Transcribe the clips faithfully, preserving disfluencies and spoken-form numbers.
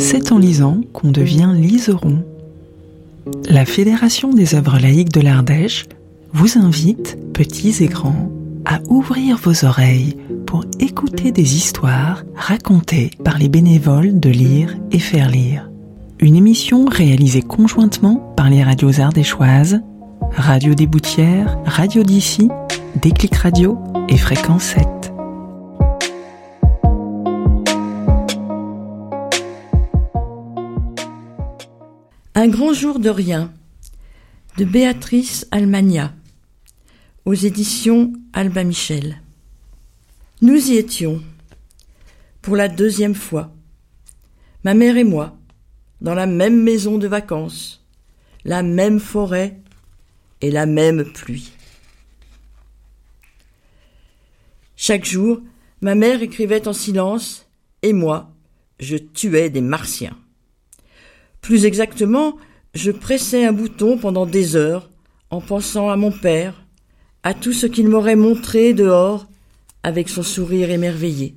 C'est en lisant qu'on devient liseron. La Fédération des œuvres laïques de l'Ardèche vous invite, petits et grands, à ouvrir vos oreilles pour écouter des histoires racontées par les bénévoles de Lire et Faire Lire. Une émission réalisée conjointement par les radios ardéchoises, Radio des Boutières, Radio d'ici, Déclic Radio et Fréquence sept. Un grand jour de rien, de Béatrice Almagna, aux éditions Albin Michel. Nous y étions, pour la deuxième fois, ma mère et moi, dans la même maison de vacances, la même forêt et la même pluie. Chaque jour, ma mère écrivait en silence, et moi, je tuais des martiens. Plus exactement, je pressais un bouton pendant des heures, en pensant à mon père, à tout ce qu'il m'aurait montré dehors, avec son sourire émerveillé.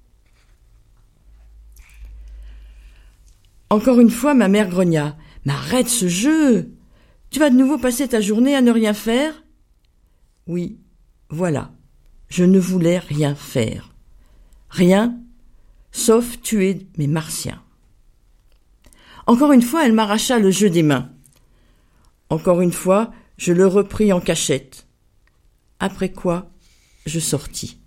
Encore une fois, ma mère grogna. « Mais arrête ce jeu! Tu vas de nouveau passer ta journée à ne rien faire ?» Oui, voilà, je ne voulais rien faire. Rien, sauf tuer mes martiens. Encore une fois, elle m'arracha le jeu des mains. Encore une fois, je le repris en cachette. Après quoi, je sortis.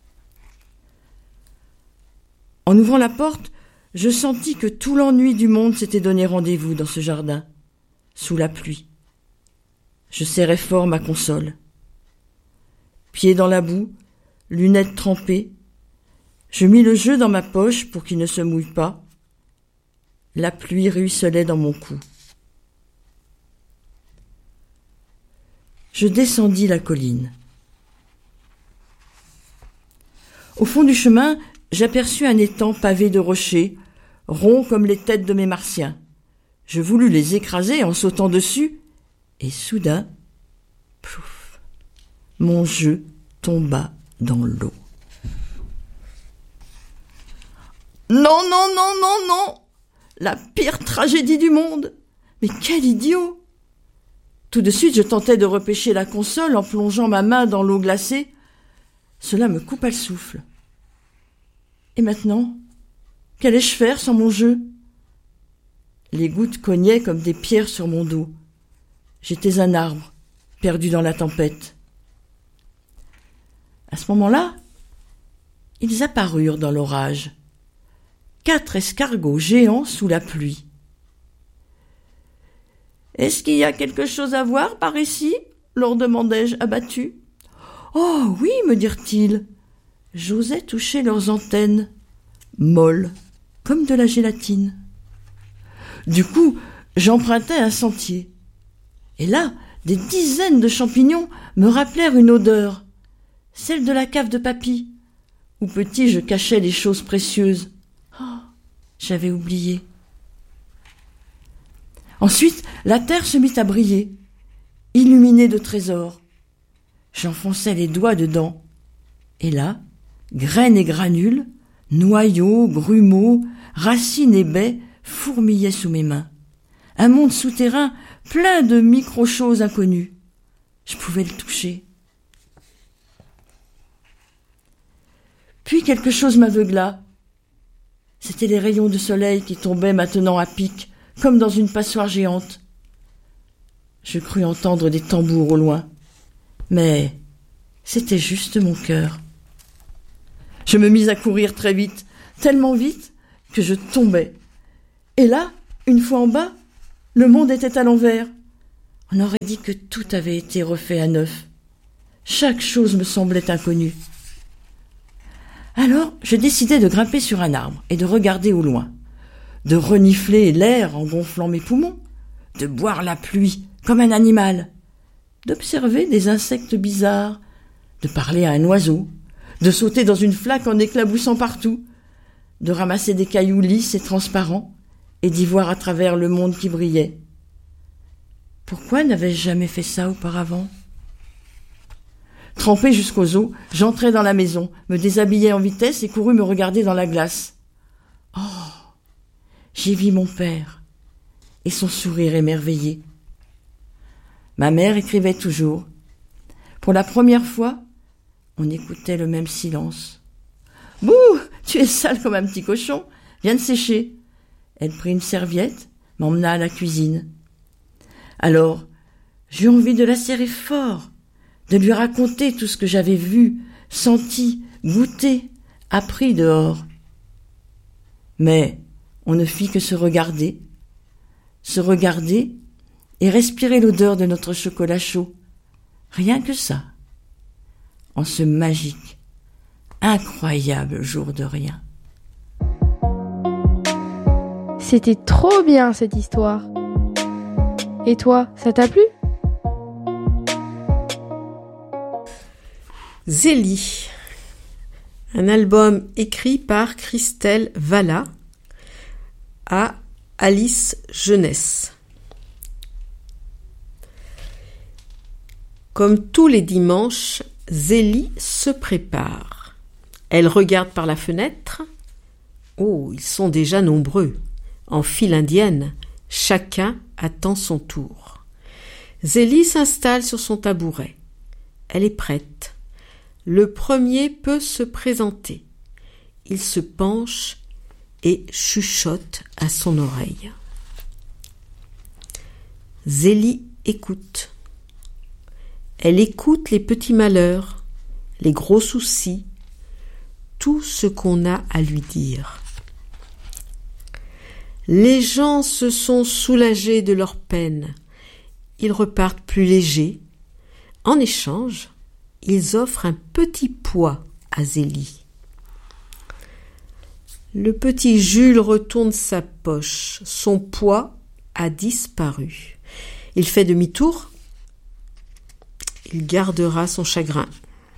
En ouvrant la porte, je sentis que tout l'ennui du monde s'était donné rendez-vous dans ce jardin, sous la pluie. Je serrai fort ma console. Pieds dans la boue, lunettes trempées, je mis le jeu dans ma poche pour qu'il ne se mouille pas. La pluie ruisselait dans mon cou. Je descendis la colline. Au fond du chemin, j'aperçus un étang pavé de rochers, ronds comme les têtes de mes martiens. Je voulus les écraser en sautant dessus, et soudain, plouf, mon jeu tomba dans l'eau. Non, non, non, non, non! La pire tragédie du monde! Mais quel idiot! Tout de suite, je tentais de repêcher la console en plongeant ma main dans l'eau glacée. Cela me coupa le souffle. Et maintenant, qu'allais-je faire sans mon jeu? Les gouttes cognaient comme des pierres sur mon dos. J'étais un arbre, perdu dans la tempête. À ce moment-là, ils apparurent dans l'orage. Quatre escargots géants sous la pluie. « Est-ce qu'il y a quelque chose à voir par ici ?» leur demandai-je abattu. « Oh oui, me dirent-ils. » J'osais toucher leurs antennes, molles, comme de la gélatine. Du coup, j'empruntai un sentier. Et là, des dizaines de champignons me rappelèrent une odeur, celle de la cave de papy, où petit je cachais les choses précieuses. Oh, j'avais oublié. Ensuite, la terre se mit à briller, illuminée de trésors. J'enfonçai les doigts dedans. Et là, graines et granules, noyaux, grumeaux, racines et baies fourmillaient sous mes mains. Un monde souterrain plein de micro-choses inconnues. Je pouvais le toucher. Puis quelque chose m'aveugla. C'étaient les rayons de soleil qui tombaient maintenant à pic, comme dans une passoire géante. Je crus entendre des tambours au loin, mais c'était juste mon cœur. Je me mis à courir très vite, tellement vite que je tombais. Et là, une fois en bas, le monde était à l'envers. On aurait dit que tout avait été refait à neuf. Chaque chose me semblait inconnue. Alors, je décidai de grimper sur un arbre et de regarder au loin, de renifler l'air en gonflant mes poumons, de boire la pluie comme un animal, d'observer des insectes bizarres, de parler à un oiseau, de sauter dans une flaque en éclaboussant partout, de ramasser des cailloux lisses et transparents et d'y voir à travers le monde qui brillait. Pourquoi n'avais-je jamais fait ça auparavant ? Trempé jusqu'aux os, j'entrai dans la maison, me déshabillai en vitesse et courus me regarder dans la glace. Oh, j'y vis mon père et son sourire émerveillé. Ma mère écrivait toujours. Pour la première fois, on écoutait le même silence. « Bouh, tu es sale comme un petit cochon, viens de sécher. » Elle prit une serviette, m'emmena à la cuisine. Alors, j'eus envie de la serrer fort, de lui raconter tout ce que j'avais vu, senti, goûté, appris dehors. Mais on ne fit que se regarder, se regarder et respirer l'odeur de notre chocolat chaud. Rien que ça. En ce magique, incroyable jour de rien. C'était trop bien cette histoire. Et toi, ça t'a plu ? Zélie, un album écrit par Christelle Valla à Alice Jeunesse. Comme tous les dimanches, Zélie se prépare. Elle regarde par la fenêtre. Oh, ils sont déjà nombreux. En file indienne, chacun attend son tour. Zélie s'installe sur son tabouret. Elle est prête. Le premier peut se présenter. Il se penche et chuchote à son oreille. Zélie écoute. Elle écoute les petits malheurs, les gros soucis, tout ce qu'on a à lui dire. Les gens se sont soulagés de leur peine. Ils repartent plus légers. En échange, ils offrent un petit pois à Zélie. Le petit Jules retourne sa poche. Son pois a disparu. Il fait demi-tour. Il gardera son chagrin.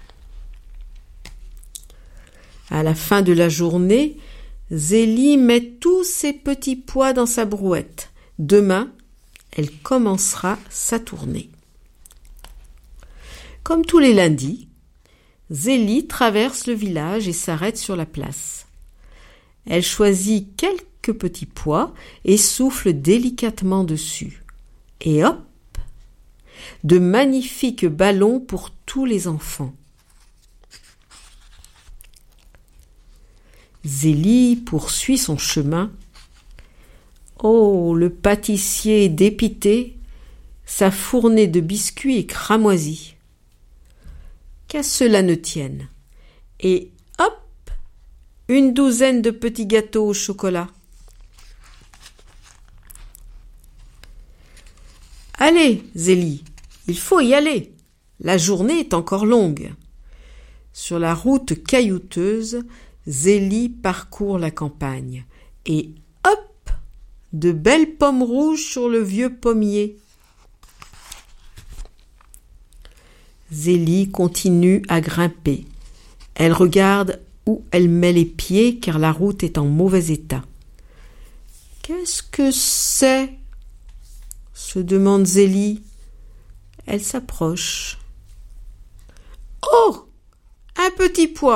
À la fin de la journée, Zélie met tous ses petits pois dans sa brouette. Demain, elle commencera sa tournée. Comme tous les lundis, Zélie traverse le village et s'arrête sur la place. Elle choisit quelques petits pois et souffle délicatement dessus. Et hop, de magnifiques ballons pour tous les enfants. Zélie poursuit son chemin. Oh, le pâtissier est dépité, sa fournée de biscuits est cramoisie. Qu'à cela ne tienne. Et hop, une douzaine de petits gâteaux au chocolat. Allez, Zélie, il faut y aller. La journée est encore longue. Sur la route caillouteuse, Zélie parcourt la campagne. Et hop, de belles pommes rouges sur le vieux pommier. Zélie continue à grimper. Elle regarde où elle met les pieds car la route est en mauvais état. Qu'est-ce que c'est ? Se demande Zélie. Elle s'approche. Oh ! Un petit pois !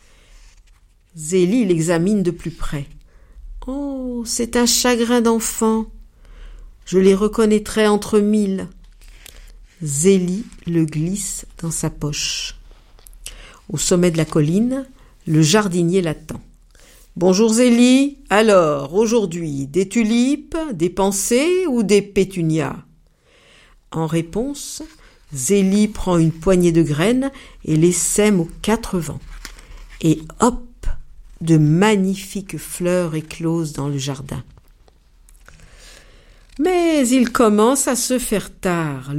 Zélie l'examine de plus près. Oh, c'est un chagrin d'enfant. Je les reconnaîtrai entre mille. Zélie le glisse dans sa poche. Au sommet de la colline, le jardinier l'attend. « Bonjour Zélie, alors, aujourd'hui, des tulipes, des pensées ou des pétunias ?» En réponse, Zélie prend une poignée de graines et les sème aux quatre vents. Et hop, de magnifiques fleurs éclosent dans le jardin. Mais il commence à se faire tard.